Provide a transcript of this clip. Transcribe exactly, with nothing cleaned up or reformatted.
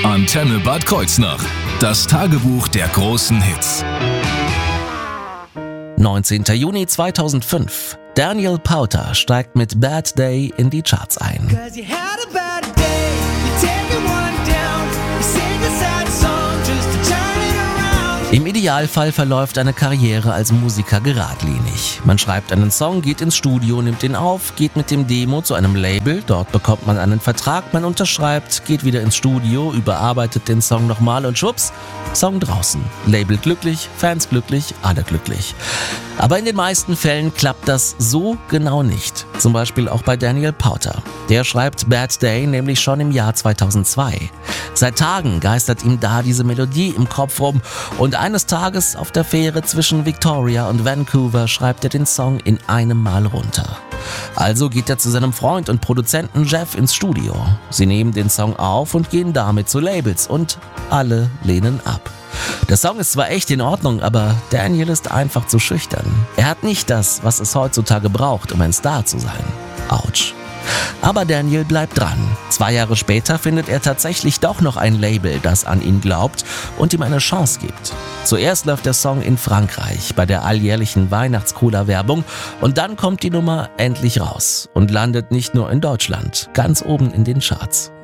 Antenne Bad Kreuznach. Das Tagebuch der großen Hits. neunzehnter Juni zweitausendfünf. Daniel Powter steigt mit Bad Day in die Charts ein. Im Idealfall verläuft eine Karriere als Musiker geradlinig. Man schreibt einen Song, geht ins Studio, nimmt ihn auf, geht mit dem Demo zu einem Label, dort bekommt man einen Vertrag, man unterschreibt, geht wieder ins Studio, überarbeitet den Song nochmal und schwupps, Song draußen. Label glücklich, Fans glücklich, alle glücklich. Aber in den meisten Fällen klappt das so genau nicht. Zum Beispiel auch bei Daniel Powter. Der schreibt Bad Day nämlich schon im Jahr zweitausendzwei. Seit Tagen geistert ihm da diese Melodie im Kopf rum und eines Tages auf der Fähre zwischen Victoria und Vancouver schreibt er den Song in einem Mal runter. Also geht er zu seinem Freund und Produzenten Jeff ins Studio. Sie nehmen den Song auf und gehen damit zu Labels und alle lehnen ab. Der Song ist zwar echt in Ordnung, aber Daniel ist einfach zu schüchtern. Er hat nicht das, was es heutzutage braucht, um ein Star zu sein. Autsch. Aber Daniel bleibt dran. Zwei Jahre später findet er tatsächlich doch noch ein Label, das an ihn glaubt und ihm eine Chance gibt. Zuerst läuft der Song in Frankreich bei der alljährlichen Weihnachts-Cola-Werbung und dann kommt die Nummer endlich raus und landet nicht nur in Deutschland, ganz oben in den Charts.